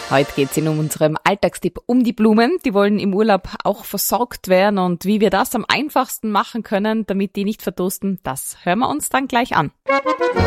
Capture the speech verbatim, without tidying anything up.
Heute geht es in unserem Alltagstipp um die Blumen. Die wollen im Urlaub auch versorgt werden und wie wir das am einfachsten machen können, damit die nicht verdursten, das hören wir uns dann gleich an.